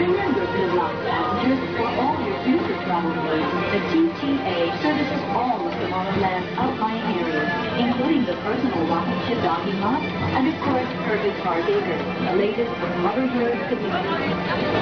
Remember, Blue Rock passengers, for all your future travel needs, the TTA services all of Tomorrowland's outlying areas, including the personal rocket ship docking lot, and of course, Kirby's Car Acres, the latest from Mother Bird Community.